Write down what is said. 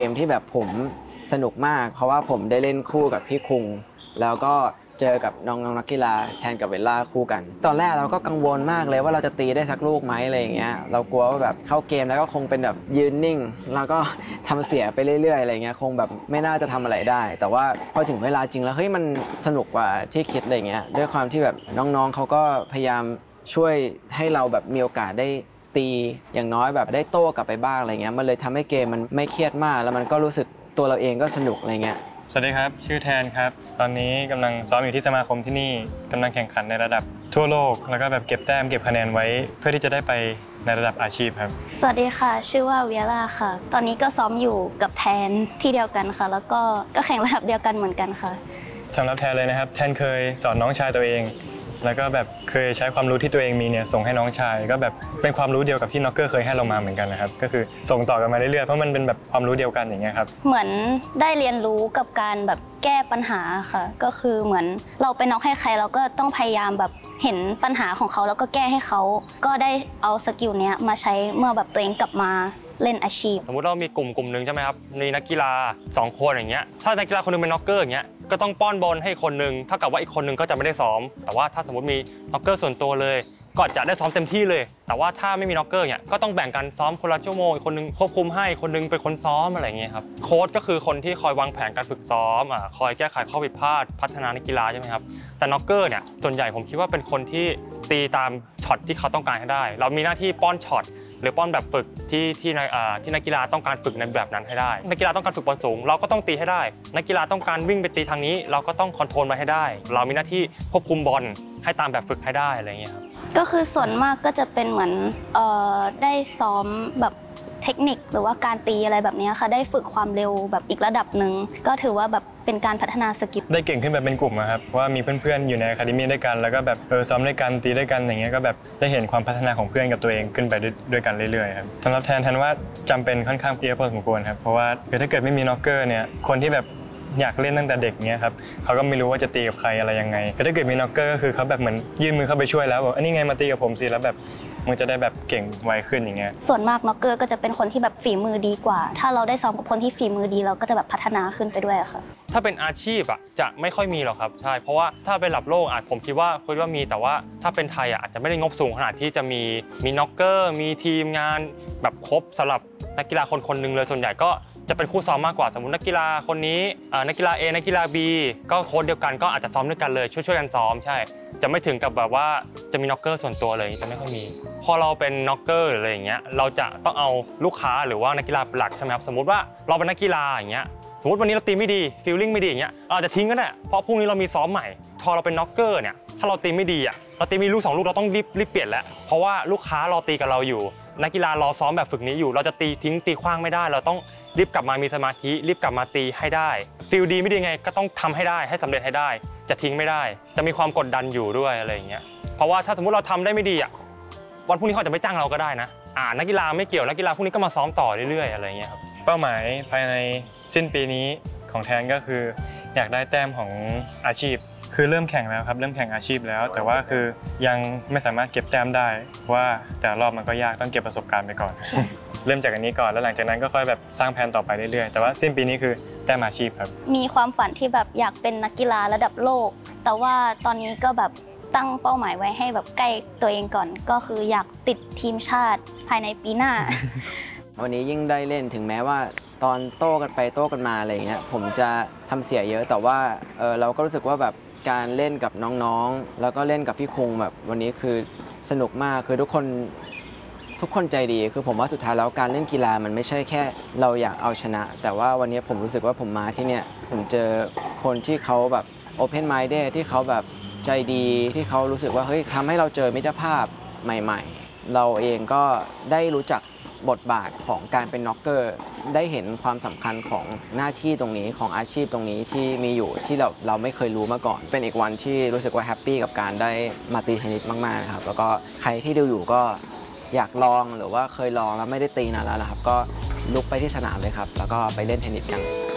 เกมที่แบบผมสนุกมากเพราะว่าผมได้เล่นคู่กับพี่คุงแล้วก็เจอกับน้องนักกีฬาแทนกับเวลล่าคู่กันตอนแรกเราก็กังวลมากเลยว่าเราจะตีได้สักลูกไหมอะไรอย่างเงี้ยเรากลัวว่าแบบเข้าเกมแล้วก็คงเป็นแบบยืนนิ่งแล้วก็ทำเสียไปเรื่อยๆอะไรเงี้ยคงแบบไม่น่าจะทำอะไรได้แต่ว่าพอถึงเวลาจริงแล้วเฮ้ยมันสนุกกว่าที่คิดอะไรเงี้ยด้วยความที่แบบน้องๆเขาก็พยายามช่วยให้เราแบบมีโอกาสได้ตีอย่างน้อยแบบได้โต้กลับไปบ้างอะไรเงี้ยมันเลยทำให้เกมมันไม่เครียดมากแล้วมันก็รู้สึกตัวเราเองก็สนุกอะไรเงี้ยสวัสดีครับชื่อแทนครับตอนนี้กำลังซ้อมอยู่ที่สมาคมที่นี่กำลังแข่งขันในระดับทั่วโลกแล้วก็แบบเก็บแต้มเก็บคะแนนไว้เพื่อที่จะได้ไปในระดับอาชีพครับสวัสดีค่ะชื่อว่าเวียร่าค่ะตอนนี้ก็ซ้อมอยู่กับแทนที่เดียวกันค่ะแล้วก็แข่งระดับเดียวกันเหมือนกันค่ะสำหรับแทนเลยนะครับแทนเคยสอนน้องชายตัวเองแล้วก็แบบเคยใช้ความรู้ที่ตัวเองมีเนี่ยส่งให้น้องชายก็แบบเป็นความรู้เดียวกับที่น็อกเกอร์เคยให้เรามาเหมือนกันนะครับก็คือส่งต่อกันมาเรื่อยๆเพราะมันเป็นแบบความรู้เดียวกันอย่างเงี้ยครับเหมือนได้เรียนรู้กับการแบบแก้ปัญหาค่ะก็คือเหมือนเราไปน็อกให้ใครเราก็ต้องพยายามแบบเห็นปัญหาของเขาแล้วก็แก้ให้เขาก็ได้เอาสกิลเนี้ยมาใช้เมื่อแบบตัวเองกลับมาเล่นอาชีพสมมุติเรามีกลุ่มหนึ่งใช่ไหมครับมีนักกีฬา2คนอย่างเงี้ยถ้านักกีฬาคนนึงเป็นน็อกเกอร์อย่างเงี้ยก็ต้องป้อนบอลให้คนนึงเท่ากับว่าอีกคนนึงก็จะไม่ได้ซ้อมแต่ว่าถ้าสมมติมีน็อกเกอร์ส่วนตัวเลยก็จะได้ซ้อมเต็มที่เลยแต่ว่าถ้าไม่มีน็อกเกอร์เนี่ยก็ต้องแบ่งกันซ้อมคนละชั่วโมงอีกคนนึงควบคุมให้คนนึงเป็นคนซ้อมอะไรเงี้ยครับโค้ชก็คือคนที่คอยวางแผนการฝึกซ้อมคอยแก้ไขข้อผิดพลาดพัฒนานักกีฬาใช่ไหมครับแต่น็อกเกอร์เนี่ยส่วนใหญ่ผมคิดว่าเป็นคนที่ตีตามช็อตที่เขาต้องการให้ได้เรามีหน้าที่ป้อนช็อตหรือป้อนแบบฝึกที่นักกีฬาต้องการฝึกในแบบนั้นให้ได้นักกีฬาต้องการฝึกบอลสูงเราก็ต้องตีให้ได้นักกีฬาต้องการวิ่งไปตีทางนี้เราก็ต้องคอนโทรลมาให้ได้เรามีหน้าที่ควบคุมบอลให้ตามแบบฝึกให้ได้อะไรอย่างเงี้ยครับก็คือส่วนมากก็จะเป็นเหมือนได้ซ้อมแบบเทคนิคหรือว่าการตีอะไรแบบนี้ค่ะได้ฝึกความเร็วแบบอีกระดับหนึ่งก็ถือว่าแบบเป็นการพัฒนาสกิลได้เก่งขึ้นแบบเป็นกลุ่มครับว่ามีเพื่อนๆอยู่ในอะคาเดมี่ด้วยกันแล้วก็แบบซ้อมด้วยกันตีด้วยกันอย่างเงี้ยก็แบบได้เห็นความพัฒนาของเพื่อนกับตัวเองขึ้นไปด้วยกันเรื่อยๆครับสำหรับแทนว่าจำเป็นค่อนข้างเยอะพอสมควรครับเพราะว่าถ้าเกิดไม่มีน็อกเกอร์เนี่ยคนที่แบบอยากเล่นตั้งแต่เด็กเนี้ยครับเขาก็ไม่รู้ว่าจะตีกับใครอะไรยังไงแต่ถ้าเกิดมีน็อกเกอร์ก็คือเขาแบบเหมือนยื่นมือเข้าไปช่วยแล้วแบบอันนี้ไงมาตีกับผมสิแล้วแบบมันจะได้แบบเก่งไวขึ้นอย่างเงี้ยส่วนมากน็อกเกอร์ก็จะเป็นคนที่แบบฝีมือดีกว่าถ้าเราได้ซ้อมกับคนที่ฝีมือดีเราก็จะแบบพัฒนาขึ้นไปด้วยค่ะถ้าเป็นอาชีพจะไม่ค่อยมีหรอกครับใช่เพราะว่าถ้าเป็นระดับโลกผมคิดว่ามีแต่ว่าถ้าเป็นไทยอาจจะไม่ได้งบสูงขนาดที่จะมีน็อกเกอร์มีทีมงานแบบครบสำหรับนักกีฬาคนหนึ่งเลยส่วนใหญ่ก็จะเป็นคู่ซ้อมมากกว่าสมมตินักกีฬาคนนี้นักกีฬา A นักกีฬา B ก็โค้ชเดียวกันก็อาจจะซ้อมด้วยกันเลยช่วยกันซ้อมใช่จะไม่ถึงกับแบบว่าจะมีน็อกเกอร์ส่วนตัวเลยจะไม่ค่อยมีพอเราเป็นน็อกเกอร์หรืออะไรอย่างเงี้ยเราจะต้องเอาลูกค้าหรือว่านักกีฬาเป็นหลักใช่ไหมครับสมมติว่าเราเป็นนักกีฬาอย่างเงี้ยสมมติวันนี้เราตีไม่ดีฟีลลิ่งไม่ดีอย่างเงี้ยเราจะทิ้งก็ได้เพราะพรุ่งนี้เรามีซ้อมใหม่พอเราเป็นน็อกเกอร์เนี่ยถ้าเราตีไม่ดีเราตีมีลูก2 ลูกเราต้องรีบเปลี่ยนแล้วเพราะว่าลูกค้ารอตีกับเราอยู่นักกีฬารอซ้อมแบบฝึกนี้อยู่เราจะตีทิ้งตีขว้างไม่ได้เราต้องรีบกลับมามีสมาธิรีบกลับมาตีให้ได้ฟีลดีไม่ดีไงก็ต้องทำให้ได้ให้สำเร็จให้ได้จะทิ้งไม่ได้จะมีความกดดันอยู่ด้วยอะไรอย่างเงี้ยเพราะว่าถ้าสมมุติเราทำได้ไม่ดีวันพรุ่งนี้เขาจะไม่จ้างเราก็ได้นะนักกีฬาไม่เกี่ยวนักกีฬาพวกนี้ก็มาซ้อมต่อเรื่อยๆอะไรอย่างเงี้ยครับเป้าหมายภายในสิ้นปีนี้ของแทนก็คืออยากได้แต้มของอาชีพคือเริ่มแข่งแล้วครับเริ่มแข่งอาชีพแล้วแต่ว่าคือยังไม่สามารถเก็บแต้มได้ว่าแต่รอบมันก็ยากต้องเก็บประสบการณ์ไปก่อนเริ่มจากอันนี้ก่อนแล้วหลังจากนั้นก็ค่อยแบบสร้างแผนต่อไปเรื่อยๆแต่ว่าสิ้นปีนี้คือแต้มอาชีพครับมีความฝันที่แบบอยากเป็นนักกีฬาระดับโลกแต่ว่าตอนนี้ก็แบบตั้งเป้าหมายไว้ให้แบบใกล้ตัวเองก่อนก็คืออยากติดทีมชาติภายในปีหน้าวันนี้ยิ่งได้เล่นถึงแม้ว่าตอนโต้กันไปโต้กันมาอะไรเงี้ยผมจะทำเสียเยอะแต่ว่าเราก็รู้สึกว่าแบบการเล่นกับน้องๆแล้วก็เล่นกับพี่คงแบบวันนี้คือสนุกมากคือทุกคนใจดีคือผมว่าสุดท้ายแล้วการเล่นกีฬามันไม่ใช่แค่เราอยากเอาชนะแต่ว่าวันนี้ผมรู้สึกว่าผมมาที่เนี่ยผมเจอคนที่เขาแบบ Open Minded ที่เขาแบบใจดีที่เขารู้สึกว่าเฮ้ยทำให้เราเจอมิตรภาพใหม่ๆเราเองก็ได้รู้จักบทบาทของการเป็นน็อกเกอร์ได้เห็นความสำคัญของหน้าที่ตรงนี้ของอาชีพตรงนี้ที่มีอยู่ที่เราไม่เคยรู้มาก่อนเป็นอีกวันที่รู้สึกว่าแฮปปี้กับการได้มาตีเทนนิสมากๆนะครับแล้วก็ใครที่ดูอยู่ก็อยากลองหรือว่าเคยลองแล้วไม่ได้ตีนานแล้วนะครับก็ลุกไปที่สนามเลยครับแล้วก็ไปเล่นเทนนิสกัน